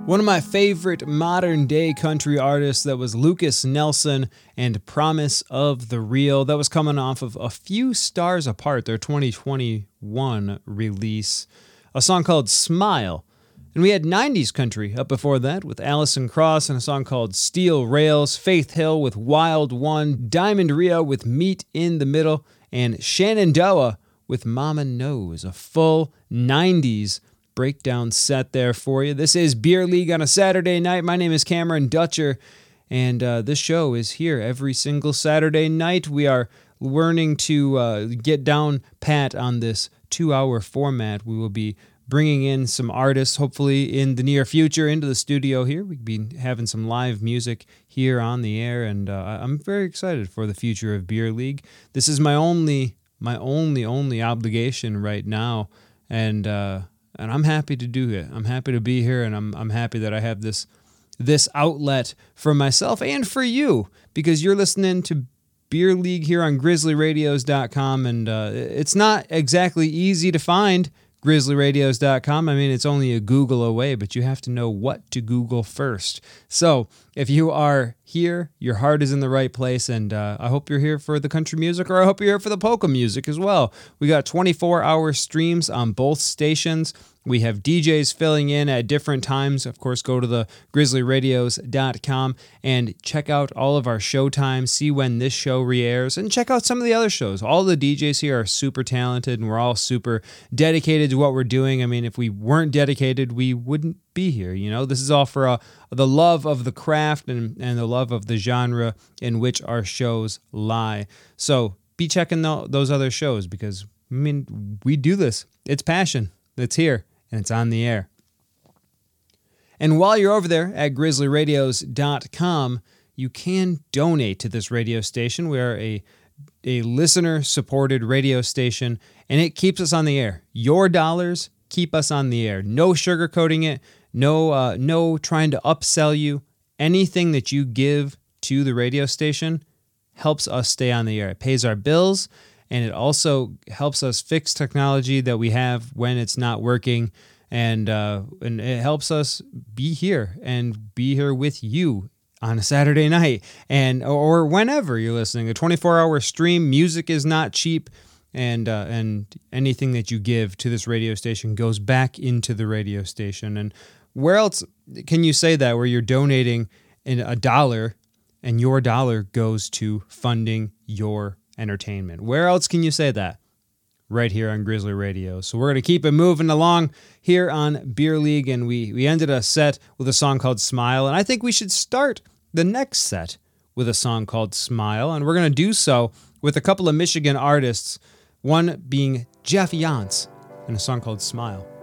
One of my favorite modern day country artists that was Lukas Nelson and Promise of the Real. That was coming off of A Few Stars Apart, their 2021 release. A song called Smile. And we had 90s country up before that with Alison Krauss and a song called Steel Rails, Faith Hill with Wild One, Diamond Rio with Meet in the Middle, and Shenandoah with Mama Knows. A full 90s breakdown set there for you. This is Beer League on a Saturday night. My name is Cameron Dutcher, and this show is here every single Saturday night. We are learning to get down pat on this 2-hour format. We will be bringing in some artists, hopefully in the near future, into the studio here. We'll be having some live music here on the air, and I'm very excited for the future of Beer League. This is my only obligation right now, and I'm happy to do it. I'm happy to be here, and I'm happy that I have this outlet for myself and for you, because you're listening to Beer League here on GrizzlyRadios.com, and it's not exactly easy to find GrizzlyRadios.com. I mean, it's only a Google away, but you have to know what to Google first. So if you are here, your heart is in the right place, and I hope you're here for the country music, or I hope you're here for the polka music as well. We got 24-hour streams on both stations. We have DJs filling in at different times. Of course, go to the GrizzlyRadios.com and check out all of our show times, see when this show re-airs, and check out some of the other shows. All the DJs here are super talented, and we're all super dedicated to what we're doing. I mean, if we weren't dedicated, we wouldn't be here. You know, this is all for the love of the craft and the love of the genre in which our shows lie. So be checking those other shows, because, I mean, we do this. It's passion. It's here. And it's on the air. And while you're over there at GrizzlyRadios.com, you can donate to this radio station. We are a listener-supported radio station, and it keeps us on the air. Your dollars keep us on the air. No sugarcoating it. No trying to upsell you. Anything that you give to the radio station helps us stay on the air. It pays our bills, and it also helps us fix technology that we have when it's not working, and it helps us be here with you on a Saturday night, or whenever you're listening. A 24-hour stream. Music is not cheap, and anything that you give to this radio station goes back into the radio station. And where else can you say that, where you're donating in $1 and your dollar goes to funding your entertainment? Where else can you say that? Right here on Grizzly Radio. So we're going to keep it moving along here on Beer League, and we ended a set with a song called Smile, and I think we should start the next set with a song called Smile, and we're going to do so with a couple of Michigan artists, one being Jeff Yance, and a song called Smile.